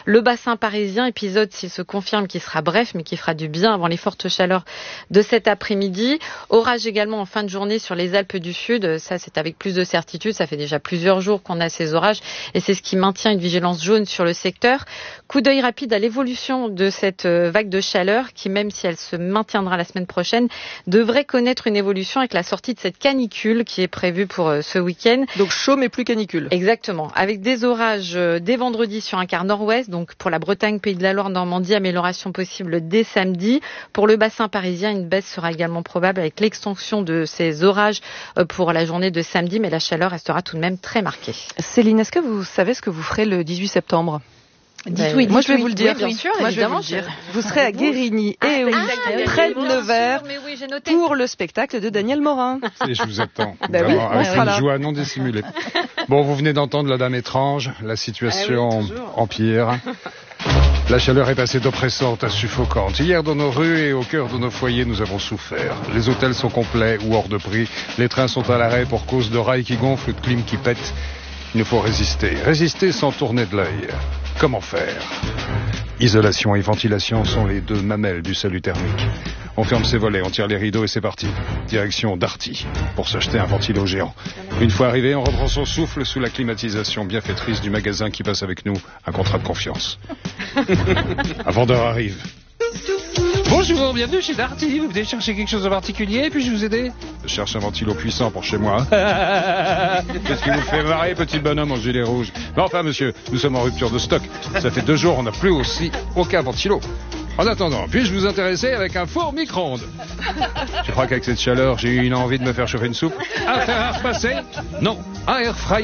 Le bassin parisien, épisode s'il se confirme qui sera bref mais qui fera du bien avant les fortes chaleurs de cet après-midi. Orage également en fin de journée sur les Alpes du Sud. Ça, c'est avec plus de certitude. Ça fait déjà plusieurs jours qu'on a ces orages et c'est ce qui maintient une vigilance jaune sur le secteur. Coup d'œil rapide à l'évolution de cette vague de chaleur qui, même si elle se maintiendra la semaine prochaine, devrait connaître une évolution avec la sortie de cette canicule qui est prévue pour ce week-end. Donc chaud mais plus canicule. Exactement. Avec des orages dès vendredi sur un quart nord-ouest, donc pour la Bretagne, Pays de la Loire, Normandie, amélioration possible dès samedi. Pour le bassin parisien, une baisse sera également probable avec l'extension de ces orages pour la journée de samedi, mais la chaleur restera tout de même très marquée. Céline, est-ce que vous savez ce que vous ferez le 18 septembre ? Moi je vais vous le dire. Oui, bien sûr, moi, évidemment. Vous serez à Guérigny, près de Nevers, pour le spectacle de Daniel Morin. Et je vous attends. Oui, avec une joie non dissimulée. Bon, vous venez d'entendre la dame étrange. La situation empire. La chaleur est passée d'oppressante à suffocante. Hier, dans nos rues et au cœur de nos foyers, nous avons souffert. Les hôtels sont complets ou hors de prix. Les trains sont à l'arrêt pour cause de rails qui gonflent, de clim qui pètent. Il nous faut résister. Résister sans tourner de l'œil. Comment faire ? Isolation et ventilation sont les deux mamelles du salut thermique. On ferme ses volets, on tire les rideaux et c'est parti. Direction Darty, pour s'acheter un ventilo géant. Une fois arrivé, on reprend son souffle sous la climatisation bienfaitrice du magasin qui passe avec nous un contrat de confiance. Un vendeur arrive. Bonjour, bienvenue chez Darty. Vous venez chercher quelque chose en particulier, puis-je vous aider ? Je cherche un ventilo puissant pour chez moi. Qu'est-ce qui vous fait marrer, petit bonhomme en gilet rouge ? Mais enfin, monsieur, nous sommes en rupture de stock. Ça fait 2 jours, on n'a plus aussi aucun ventilo. En attendant, puis-je vous intéresser avec un four micro-ondes ? Je crois qu'avec cette chaleur, j'ai eu une envie de me faire chauffer une soupe. Un fer à repasser ? Non. Un air fryer ?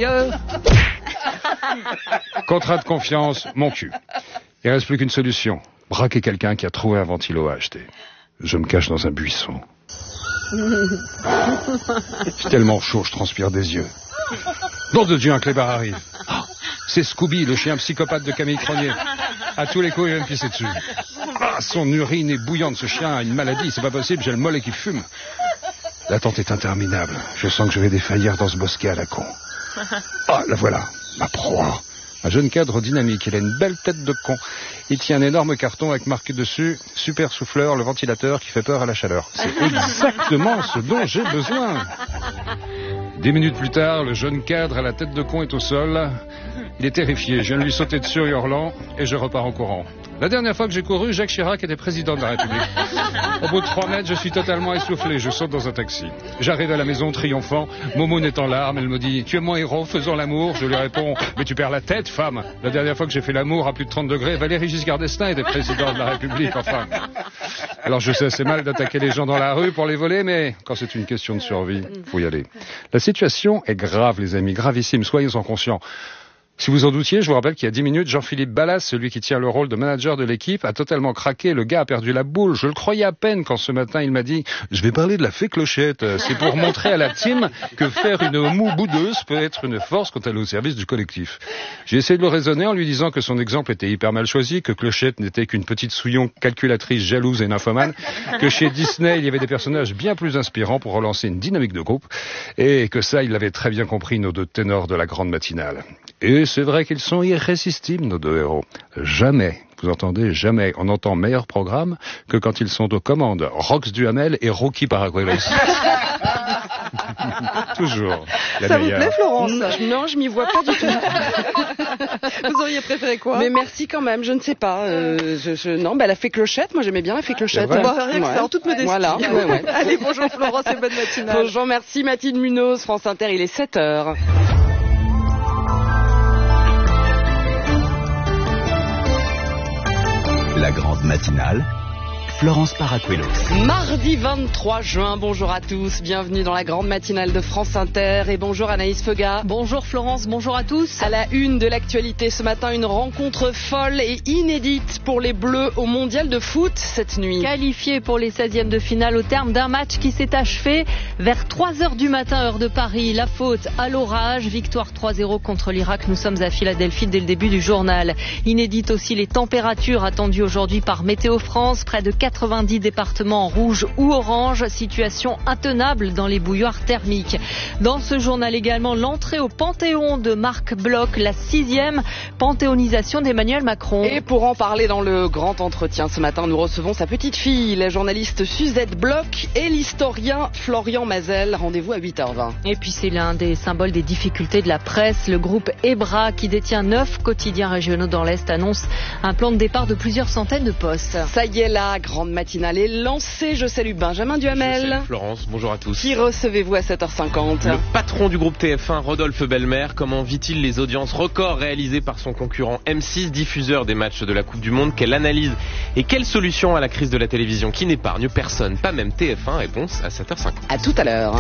Contrat de confiance, mon cul. Il ne reste plus qu'une solution. Braquer quelqu'un qui a trouvé un ventilo à acheter. Je me cache dans un buisson. C'est tellement chaud, je transpire des yeux. Nom de Dieu, un clébard arrive. Oh, c'est Scooby, le chien psychopathe de Camille Cronier. À tous les coups, il va me pisser dessus. Ah, son urine est bouillante, ce chien a une maladie, c'est pas possible, j'ai le mollet qui fume. L'attente est interminable. Je sens que je vais défaillir dans ce bosquet à la con. Ah, la voilà, ma proie. Un jeune cadre dynamique, il a une belle tête de con. Il tient un énorme carton avec marqué dessus « Super souffleur, le ventilateur qui fait peur à la chaleur ». C'est exactement ce dont j'ai besoin. 10 minutes plus tard, le jeune cadre à la tête de con est au sol. Il est terrifié, je viens de lui sauter dessus hurlant et je repars en courant. La dernière fois que j'ai couru, Jacques Chirac était président de la République. Au bout de 3 mètres, je suis totalement essoufflé. Je saute dans un taxi. J'arrive à la maison triomphant. Momoun est en larmes. Elle me dit « Tu es mon héros, faisons l'amour ». Je lui réponds « Mais tu perds la tête, femme ». La dernière fois que j'ai fait l'amour à plus de 30 degrés, Valéry Giscard d'Estaing était président de la République, enfin. Alors je sais, c'est mal d'attaquer les gens dans la rue pour les voler, mais quand c'est une question de survie, faut y aller. La situation est grave, les amis, gravissime. Soyez-en conscients. Si vous en doutiez, je vous rappelle qu'il y a 10 minutes, Jean-Philippe Ballas, celui qui tient le rôle de manager de l'équipe, a totalement craqué. Le gars a perdu la boule. Je le croyais à peine quand ce matin il m'a dit « Je vais parler de la fée Clochette. C'est pour montrer à la team que faire une moue boudeuse peut être une force quand elle est au service du collectif. » J'ai essayé de le raisonner en lui disant que son exemple était hyper mal choisi, que Clochette n'était qu'une petite souillon calculatrice, jalouse et nymphomane, que chez Disney il y avait des personnages bien plus inspirants pour relancer une dynamique de groupe, et que ça, il l'avait très bien compris, nos 2 ténors de la grande matinale. Et c'est vrai qu'ils sont irrésistibles, nos 2 héros. Jamais, vous entendez, jamais, on entend meilleur programme que quand ils sont aux commandes. Rox Duhamel et Rocky Paraguelos. Toujours. Ça vous plaît, Florence ? Non, je m'y vois pas du tout. Vous auriez préféré quoi ? Mais merci quand même, je ne sais pas. Non, la fée Clochette, moi j'aimais bien la fée Clochette. Rien que ça, en toute modestie. Voilà. Ouais. Allez, bonjour Florence et bonne matinale. Bonjour, merci Mathilde Munoz, France Inter, il est 7h. La grande matinale, Florence Paracuelos. Mardi 23 juin, bonjour à tous, bienvenue dans la grande matinale de France Inter et bonjour Anaïs Feugat. Bonjour Florence, bonjour à tous. À la une de l'actualité ce matin, une rencontre folle et inédite pour les Bleus au mondial de foot cette nuit. Qualifiés pour les 16e de finale au terme d'un match qui s'est achevé vers 3h du matin, heure de Paris. La faute à l'orage, victoire 3-0 contre l'Irak. Nous sommes à Philadelphie dès le début du journal. Inédite aussi les températures attendues aujourd'hui par Météo France, près de 4 90 départements en rouge ou orange. Situation intenable dans les bouilloires thermiques. Dans ce journal également, l'entrée au Panthéon de Marc Bloch, la 6e panthéonisation d'Emmanuel Macron. Et pour en parler dans le grand entretien ce matin, nous recevons sa petite fille, la journaliste Suzette Bloch et l'historien Florian Mazel. Rendez-vous à 8h20. Et puis c'est l'un des symboles des difficultés de la presse. Le groupe EBRA, qui détient 9 quotidiens régionaux dans l'Est, annonce un plan de départ de plusieurs centaines de postes. Ça y est, la grande matinale est lancée. Je salue Benjamin Duhamel. Je salue Florence, bonjour à tous. Qui recevez-vous à 7h50 ? Le patron du groupe TF1, Rodolphe Belmer, comment vit-il les audiences records réalisées par son concurrent M6, diffuseur des matchs de la Coupe du Monde ? Quelle analyse et quelle solution à la crise de la télévision qui n'épargne personne, pas même TF1 ? Réponse à 7h50. À tout à l'heure.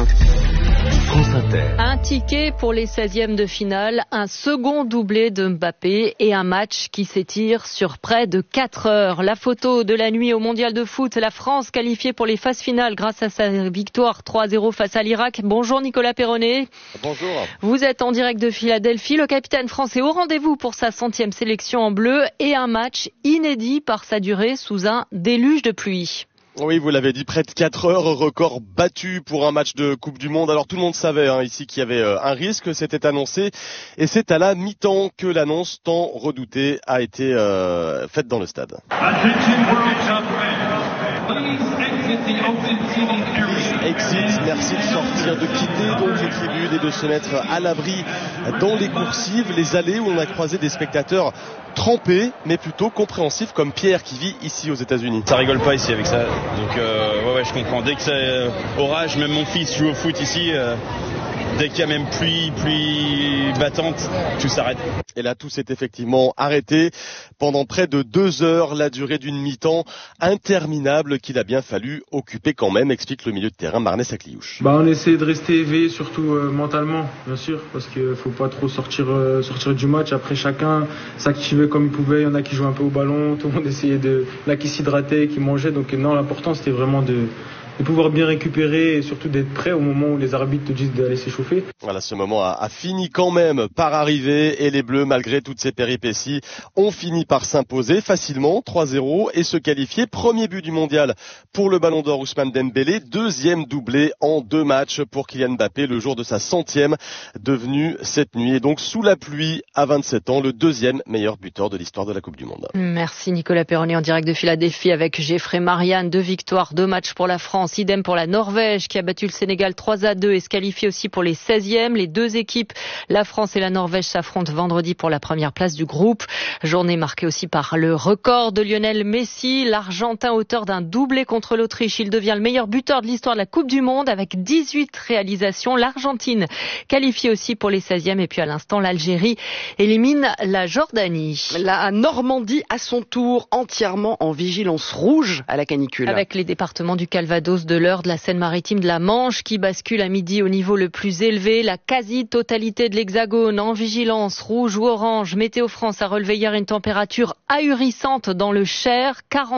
Un ticket pour les 16e de finale, un second doublé de Mbappé et un match qui s'étire sur près de 4 heures. La photo de la nuit au mondial de foot, la France qualifiée pour les phases finales grâce à sa victoire 3-0 face à l'Irak. Bonjour Nicolas Perronnet. Bonjour. Vous êtes en direct de Philadelphie. Le capitaine français au rendez-vous pour sa 100e sélection en bleu et un match inédit par sa durée sous un déluge de pluie. Oui, vous l'avez dit, près de 4 heures, record battu pour un match de Coupe du Monde. Alors tout le monde savait ici qu'il y avait un risque, c'était annoncé. Et c'est à la mi-temps que l'annonce tant redoutée a été faite dans le stade. Exit, merci de sortir, de quitter donc les tribunes et de se mettre à l'abri dans les coursives, les allées où on a croisé des spectateurs trempés, mais plutôt compréhensifs, comme Pierre qui vit ici aux États-Unis. Ça rigole pas ici avec ça, donc ouais, je comprends. Dès que c'est orage, même mon fils joue au foot ici, dès qu'il y a même pluie battante, tout s'arrête. Et là, tout s'est effectivement arrêté pendant près de 2 heures, la durée d'une mi-temps interminable qu'il a bien fallu occuper quand même, explique le milieu de terrain Marnès Akliouche. On essaie de rester éveillé, surtout mentalement, bien sûr, parce qu'il faut pas trop sortir du match. Après, chacun s'activait comme il pouvait. Il y en a qui jouaient un peu au ballon, tout le monde essayait là qui s'hydratait, qui mangeait. Donc non, l'important c'était vraiment de pouvoir bien récupérer et surtout d'être prêt au moment où les arbitres te disent d'aller s'échauffer. Voilà, ce moment a fini quand même par arriver et les Bleus, malgré toutes ces péripéties, ont fini par s'imposer facilement 3-0 et se qualifier. Premier but du mondial pour le Ballon d'Or Ousmane Dembélé, deuxième doublé en 2 matchs pour Kylian Mbappé le jour de sa 100e, devenu cette nuit et donc sous la pluie à 27 ans, le deuxième meilleur buteur de l'histoire de la Coupe du Monde. Merci Nicolas Perronnet en direct de Philadelphie avec Geoffrey Marianne. 2 victoires, 2 matchs pour la France. Idem pour la Norvège qui a battu le Sénégal 3-2 et se qualifie aussi pour les 16e. Les 2 équipes, la France et la Norvège, s'affrontent vendredi pour la première place du groupe. Journée marquée aussi par le record de Lionel Messi. L'Argentin, auteur d'un doublé contre l'Autriche, il devient le meilleur buteur de l'histoire de la Coupe du Monde avec 18 réalisations. L'Argentine qualifiée aussi pour les 16e et puis à l'instant l'Algérie élimine la Jordanie. La Normandie à son tour entièrement en vigilance rouge à la canicule. Avec les départements du Calvados, de l'Eure, de la Seine-Maritime, de la Manche qui bascule à midi au niveau le plus élevé. La quasi-totalité de l'Hexagone en vigilance rouge ou orange. Météo France a relevé hier une température ahurissante dans le Cher,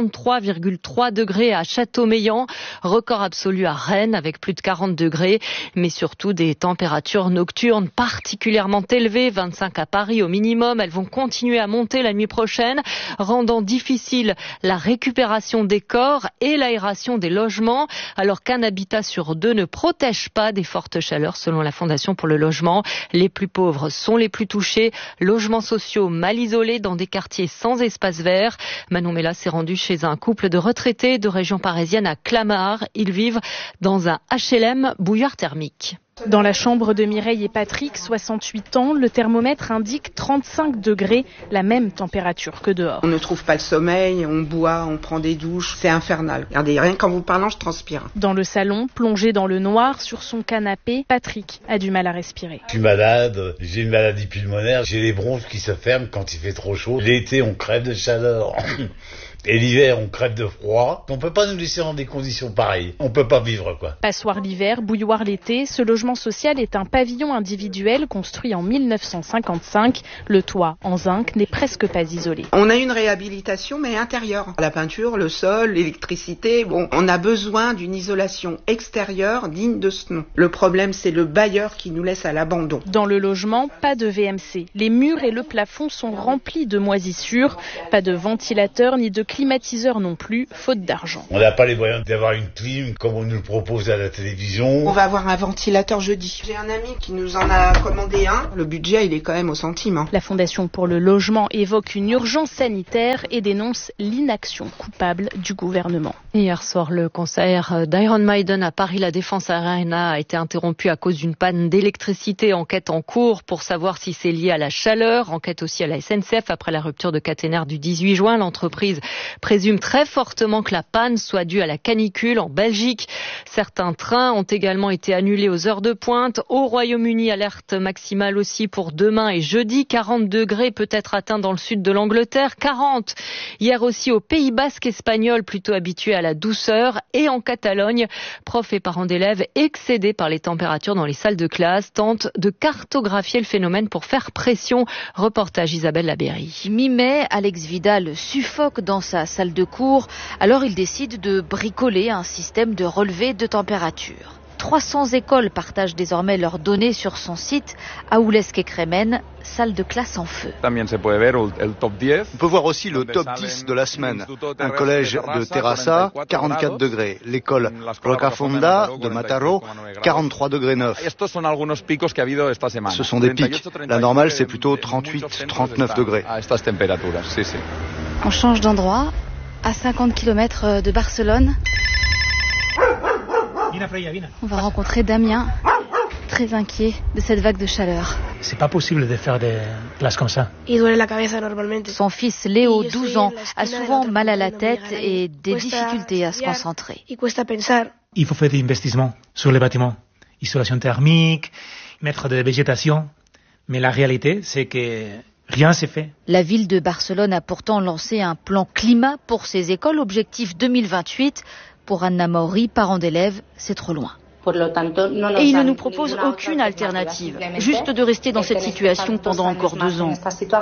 43,3 degrés à Châteaumeillan, record absolu à Rennes avec plus de 40 degrés, mais surtout des températures nocturnes particulièrement élevées, 25 à Paris au minimum. Elles vont continuer à monter la nuit prochaine, rendant difficile la récupération des corps et l'aération des logements, alors qu'un habitat sur 2 ne protège pas des fortes chaleurs selon la Fondation pour le logement. Les plus pauvres sont les plus touchés. Logements sociaux mal isolés dans des quartiers sans espace vert. Manon Mella s'est rendue chez un couple de retraités de région parisienne à Clamart. Ils vivent dans un HLM bouilloire thermique. Dans la chambre de Mireille et Patrick, 68 ans, le thermomètre indique 35 degrés, la même température que dehors. On ne trouve pas le sommeil, on boit, on prend des douches, c'est infernal. Regardez, rien qu'en vous parlant, je transpire. Dans le salon, plongé dans le noir, sur son canapé, Patrick a du mal à respirer. Je suis malade, j'ai une maladie pulmonaire, j'ai les bronches qui se ferment quand il fait trop chaud. L'été, on crève de chaleur. Et l'hiver, on crève de froid. On peut pas nous laisser dans des conditions pareilles. On peut pas vivre, quoi. Passoire l'hiver, bouilloire l'été, ce logement social est un pavillon individuel construit en 1955. Le toit, en zinc, n'est presque pas isolé. On a une réhabilitation, mais intérieure. La peinture, le sol, l'électricité, on a besoin d'une isolation extérieure digne de ce nom. Le problème, c'est le bailleur qui nous laisse à l'abandon. Dans le logement, pas de VMC. Les murs et le plafond sont remplis de moisissures. Pas de ventilateur ni de climatiseurs non plus, faute d'argent. On n'a pas les moyens d'avoir une clim comme on nous le propose à la télévision. On va avoir un ventilateur jeudi. J'ai un ami qui nous en a commandé un. Le budget, il est quand même au centime. La Fondation pour le logement évoque une urgence sanitaire et dénonce l'inaction coupable du gouvernement. Hier soir, le concert d'Iron Maiden à Paris, la Défense Arena, a été interrompu à cause d'une panne d'électricité. Enquête en cours pour savoir si c'est lié à la chaleur. Enquête aussi à la SNCF après la rupture de caténaire du 18 juin. L'entreprise présume très fortement que la panne soit due à la canicule en Belgique. Certains trains ont également été annulés aux heures de pointe. Au Royaume-Uni, alerte maximale aussi pour demain et jeudi. 40 degrés peut être atteint dans le sud de l'Angleterre. 40 hier aussi au Pays Basque espagnol, plutôt habitué à la douceur. Et en Catalogne, profs et parents d'élèves excédés par les températures dans les salles de classe tentent de cartographier le phénomène pour faire pression. Reportage Isabelle Labéry. Mi-mai, Alex Vidal suffoque dans sa salle de cours. Alors il décide de bricoler un système de relevé de température. 300 écoles partagent désormais leurs données sur son site. Aoulesque et Crémen, salle de classe en feu. On peut voir aussi le top 10 de la semaine. Un collège de Terrassa, 44 degrés. L'école Rocafonda de Mataró, 43 degrés 9. Ce sont des pics. La normale, c'est plutôt 38-39 degrés. On change d'endroit, à 50 km de Barcelone. On va rencontrer Damien, très inquiet de cette vague de chaleur. C'est pas possible de faire des classes comme ça. Son fils Léo, 12 ans, a souvent mal à la tête et des difficultés à se concentrer. Il faut faire des investissements sur les bâtiments. Isolation thermique, mettre de la végétation. Mais la réalité, c'est que rien s'est fait. La ville de Barcelone a pourtant lancé un plan climat pour ses écoles, objectif 2028. Pour Anna Mauri, parent d'élèves, c'est trop loin. Et ils ne nous proposent aucune alternative, juste de rester dans cette situation pendant encore 2 ans.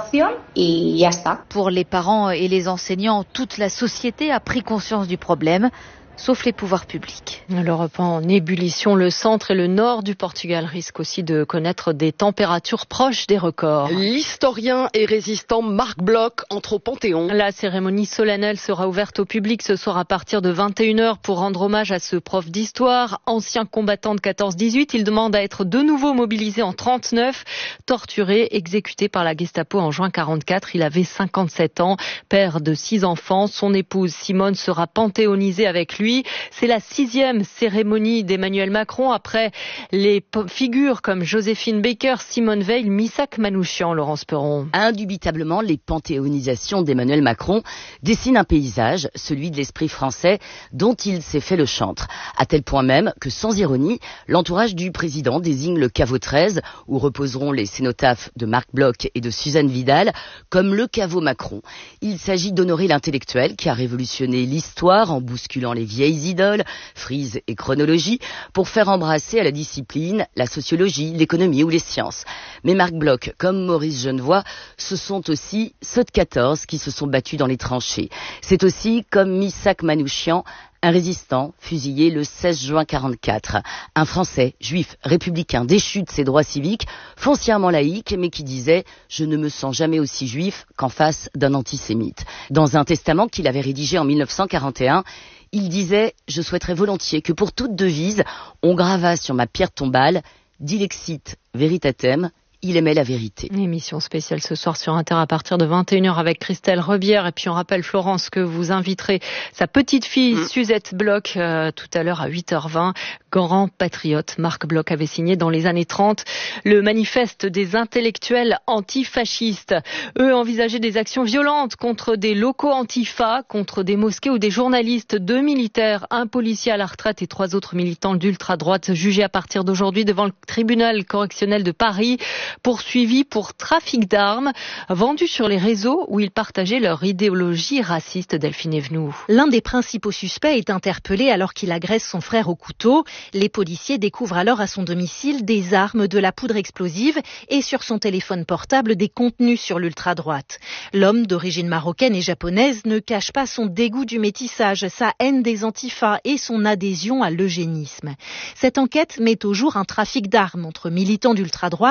Pour les parents et les enseignants, toute la société a pris conscience du problème, sauf les pouvoirs publics. L'Europe en ébullition, le centre et le nord du Portugal risquent aussi de connaître des températures proches des records. L'historien et résistant Marc Bloch entre au Panthéon. La cérémonie solennelle sera ouverte au public ce soir à partir de 21h pour rendre hommage à ce prof d'histoire. Ancien combattant de 14-18, il demande à être de nouveau mobilisé en 39. Torturé, exécuté par la Gestapo en juin 44, il avait 57 ans, père de 6 enfants. Son épouse Simone sera panthéonisée avec lui. C'est la 6e cérémonie d'Emmanuel Macron après les figures comme Joséphine Baker, Simone Veil, Missak Manouchian, Laurence Perron. Indubitablement, les panthéonisations d'Emmanuel Macron dessinent un paysage, celui de l'esprit français dont il s'est fait le chantre. À tel point même que, sans ironie, l'entourage du président désigne le caveau 13 où reposeront les cénotaphes de Marc Bloch et de Suzanne Vidal comme le caveau Macron. Il s'agit d'honorer l'intellectuel qui a révolutionné l'histoire en bousculant les vieilles idoles, frises et chronologie, pour faire embrasser à la discipline la sociologie, l'économie ou les sciences. Mais Marc Bloch, comme Maurice Genevoix, ce sont aussi ceux de 14 qui se sont battus dans les tranchées. C'est aussi, comme Missak Manouchian, un résistant fusillé le 16 juin 44. Un Français, juif, républicain, déchu de ses droits civiques, foncièrement laïque, mais qui disait « Je ne me sens jamais aussi juif qu'en face d'un antisémite ». Dans un testament qu'il avait rédigé en 1941, il disait « Je souhaiterais volontiers que pour toute devise, on gravât sur ma pierre tombale « Dilexit veritatem ». Il aimait la vérité. Émission spéciale ce soir sur Inter à partir de 21h avec Christelle Rebière. Et puis on rappelle, Florence, que vous inviterez sa petite fille Suzette Bloch tout à l'heure à 8h20. Grand patriote, Marc Bloch avait signé dans les années 30 le manifeste des intellectuels antifascistes. Eux envisageaient des actions violentes contre des locaux antifa, contre des mosquées ou des journalistes, 2 militaires, un policier à la retraite et 3 autres militants d'ultra-droite jugés à partir d'aujourd'hui devant le tribunal correctionnel de Paris. Poursuivis pour trafic d'armes, vendus sur les réseaux où ils partageaient leur idéologie raciste. Delphine Evenou. L'un des principaux suspects est interpellé alors qu'il agresse son frère au couteau. Les policiers découvrent alors à son domicile des armes, de la poudre explosive et sur son téléphone portable des contenus sur l'ultra-droite. L'homme d'origine marocaine et japonaise ne cache pas son dégoût du métissage, sa haine des antifas et son adhésion à l'eugénisme. Cette enquête met au jour un trafic d'armes entre militants d'ultra-droite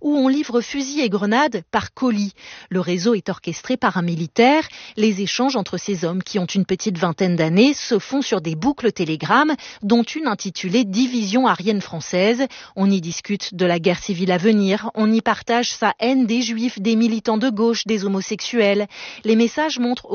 où on livre fusils et grenades par colis. Le réseau est orchestré par un militaire. Les échanges entre ces hommes qui ont une petite vingtaine d'années se font sur des boucles Telegram, dont une intitulée Division aryenne française. On y discute de la guerre civile à venir. On y partage sa haine des juifs, des militants de gauche, des homosexuels. Les messages montrent